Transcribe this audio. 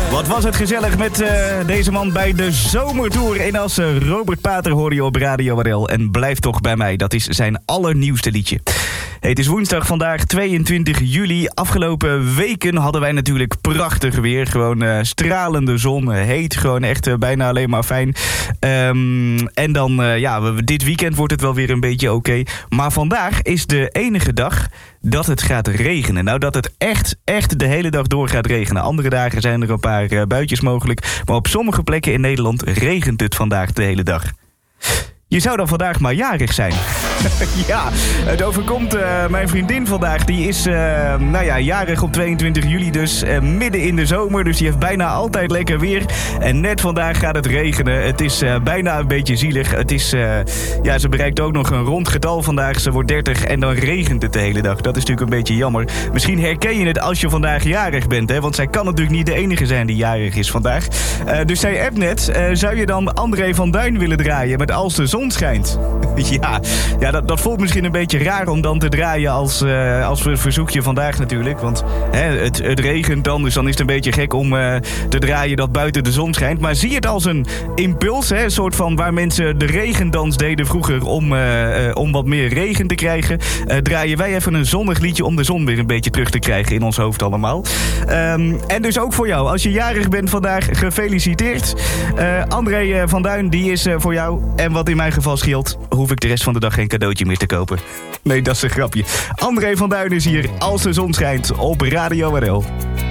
Wat was het gezellig met deze man bij de Zomertour in Assen. Robert Pater hoorde je op Radio RL. En blijf toch bij mij, dat is zijn allernieuwste liedje. Hey, het is woensdag, vandaag 22 juli. Afgelopen weken hadden wij natuurlijk prachtig weer. Gewoon stralende zon, heet, gewoon echt bijna alleen maar fijn. En dan, dit weekend wordt het wel weer een beetje oké. Maar vandaag is de enige dag dat het gaat regenen. Nou, dat het echt de hele dag door gaat regenen. Andere dagen zijn er een paar buitjes mogelijk. Maar op sommige plekken in Nederland regent het vandaag de hele dag. Je zou dan vandaag maar jarig zijn. Ja, het overkomt mijn vriendin vandaag. Die is jarig op 22 juli, dus midden in de zomer. Dus die heeft bijna altijd lekker weer. En net vandaag gaat het regenen. Het is bijna een beetje zielig. Het is, ze bereikt ook nog een rond getal vandaag. Ze wordt 30 en dan regent het de hele dag. Dat is natuurlijk een beetje jammer. Misschien herken je het als je vandaag jarig bent, hè? Want zij kan natuurlijk niet de enige zijn die jarig is vandaag. Dus zij appt net, zou je dan André van Duin willen draaien met Als de Zon Schijnt? Ja, dat voelt misschien een beetje raar om dan te draaien als verzoekje vandaag natuurlijk. Want het regent dan, dus dan is het een beetje gek om te draaien dat buiten de zon schijnt. Maar zie het als een impuls, een soort van waar mensen de regendans deden vroeger om wat meer regen te krijgen. Draaien wij even een zonnig liedje om de zon weer een beetje terug te krijgen in ons hoofd allemaal. En dus ook voor jou, als je jarig bent vandaag, gefeliciteerd. André van Duin, die is voor jou. En wat in mijn geval scheelt, hoef ik de rest van de dag geen cadeautje meer te kopen. Nee, dat is een grapje. André van Duin is hier, Als de Zon Schijnt, op Radio RL.